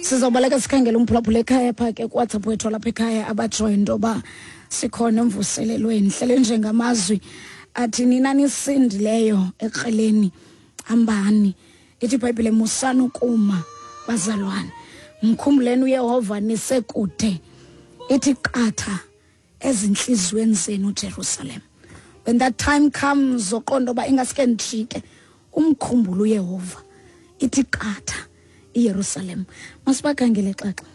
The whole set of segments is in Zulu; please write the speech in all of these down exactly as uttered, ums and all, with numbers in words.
Sizobaleka sikhangela umphulaphula ekhaya pha ke kuWhatsApp wethu lapha ekhaya abajoin doba sikhona emvuselelweni. Hlele njengamazwi athi nina nisindileyo ekreleni hambani. Ithi iBhayibhile musana ukuma bazalwane. Mkhumbuleni uYehova nisekude. Ithi qatha ezinhlizweni zenu uJerusalem. When that time comes oqondo ba ingaske ndijike umkhumbulo uYehova. Ithi qatha iJerusalem. Masibakhangele xaxa.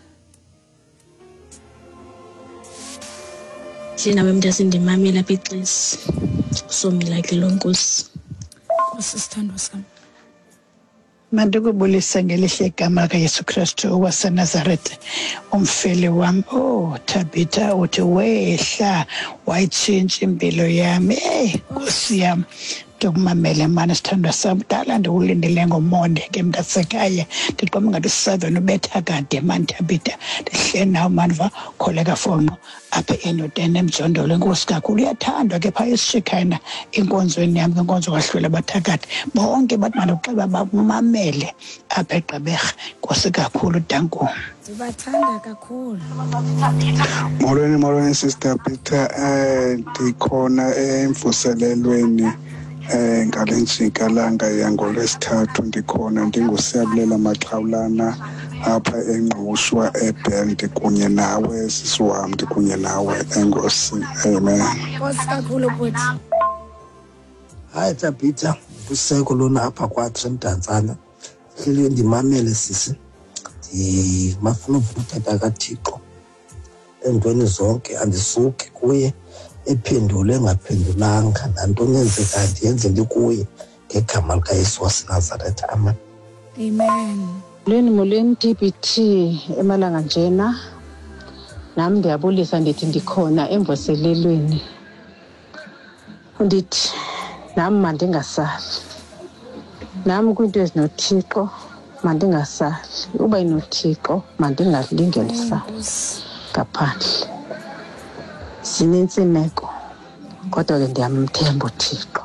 Thina bemntasindimamela pixesi. Somila ke lonkosi. Sisithando sami. Mandikubulisa ngelihle igama kaYesu Kristu waseNazaretha umfele wami. Oh Tabitha uthi wehla wayitshintsha impilo yami. Hey Nkosi yami ndokumamela manje sithandwa sami dala ndiwulindele ngomonde ke mntasekhaya ndiqoma ngathi seven ubetha kade manje Tabitha ndihle nawo manva kholeka fonqo apha enodene emjondolo Nkosi kakhulu uyathandwa ke phaya esishikana inkonzweni yami inkonzo kahlwela abathakathi bonke bathi maloxeba bakumamele apha eGqeberha Nkosi kakhulu danko. Ndibathanda kakhulu. Molweni molweni sister Peter eh ndikhona emvuselelweni eh ngalenjikalanga yangolwesithathu ndikhona ndinguSiyabulela Maxhawulana apha eNgqushwa eBend kunye nawe sisiwami kunye nawe enkosi amen. Nkosi kakhulu futhi. Hayi Tabitha kuseko lona apha kwathi emdantsana hleli ndimamele sisi ndimafuna ukuthetha kaThixo entweni zonke andisuki kuye ephendule engaphendulanga nantoni yenzeka ndiyenze ndikuye ngegama likaYesu waseNazaretha amen. Amen. Molweni molweni T B T emalanga njena nami ndiyabulisa ndithi ndikhona emvuselelweni ndithi nami mandingasali nami kwinto ezinoThixo mandingasali uba inoThixo mandingalingelisali ngaphandle sinintsimeko kodwa ke ndiyamthemba uThixo.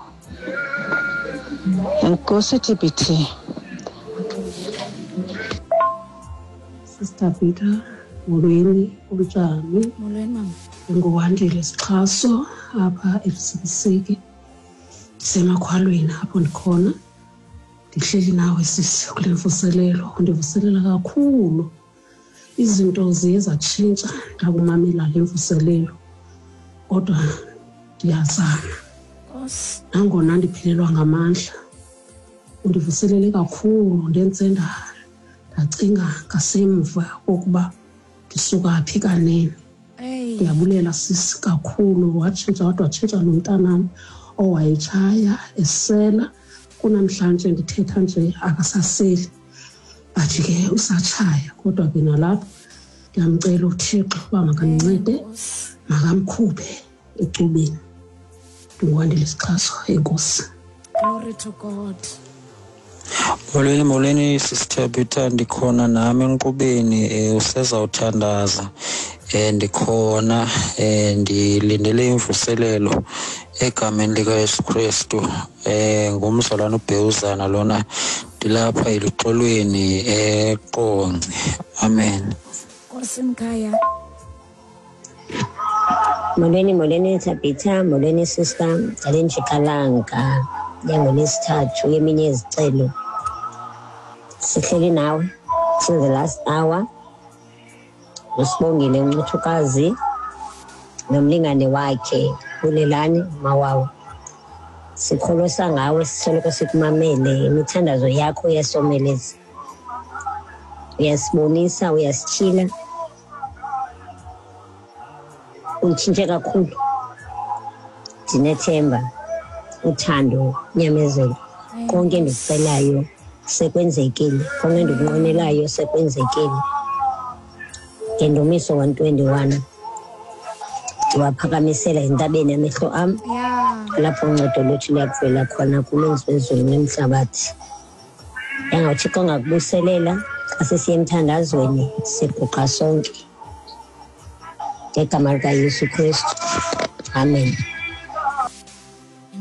Enkosi T B T. Sister Peter molweni ubujani molweni mama ngowandile Sixhaso apha eFCBC semakhwalweni apho ndikhona ndihleli nawe sisi kule mvuselelo ndivuselela kakhulu izinto ziye zatshintsha ngakumamela le mvuselelo kodwa ndiyazama Nkosi nangona ndiphelelwa ngamandla undivuselele kakhulu ndenze ndacinga ngasemva kokuba ndisuka phi kanene. Ndiyabulela sisi kakhulu watshintsha wadwa watshintsha nomntanami owayetshaya esela kunamhlanje ndithetha nje akasaseli bathi ke usatshaya kodwa ke nalapho ndiyamcela uThixo uba makandincede makamkhuphe ecubeni. Ndingwandile Sixhaso enkosi. Glory to God. Molweni molweni sister Peter ndikhona nami enqubeni eh usezawuthandaza eh ndikhona eh ndilindele imvuselelo egameni likaYesu Kristu eh ngumzalwana uBhewuzana lona dilapha eluxolweni eQonce amen. Nkosi mkhaya. Molweni molweni Tabitha molweni sister ngalenjikalanga yangolesithathu yeminye izicelo sihleli nawe since the last hour usibongile uNcuthukazi nomlingane wakhe ulelani mawawo sikholosa ngawe sisoloko sikumamele imithandazo yakho yasomeleza uyasibonisa uyasichila utshintshe kakhulu dinethemba uthando nyamezelo konke ndicelayo sekwenzekile konke ndikunqwenelayo sekwenzekile ngendumiso one twenty-one ndiwaphakamisela entabeni amehlo am lapho uncedo lwethu luyakuvela khona kumenzi wezulu nemhlabathi yangawuthixo ngakubuselela xa sesiye emthandazweni sibhuqa sonke ngegama likaYesu Kristu amen.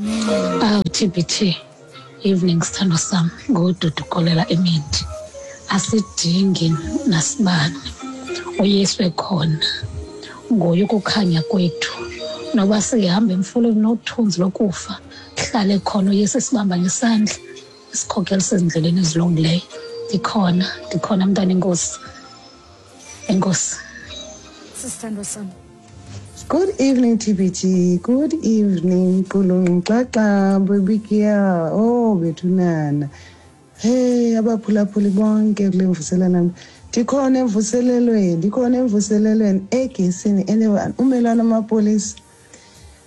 Oh T B T evening sithando sam ngodudu kolela eMendi asidingi nasibani, uYesu ekhona, nguye ukukhanya kwethu. Noba sihamba emfuleni nothunzi lokufa, hlale khona uYesu esibamba ngesandla, isikhokelisa ezindleleni ezilungileyo. Ndikhona, ndikhona mntana enkosi. Enkosi. Sisithando sami. Good evening, T B T. Good evening, Kulungxaxa, Bebikia. Oh, bethunana. Hey, abaphulaphuli bonke kule mvuselana. Ndikhona emvuselelweni, ndikhona emvuselelweni egesini anyone umelana amapolisa.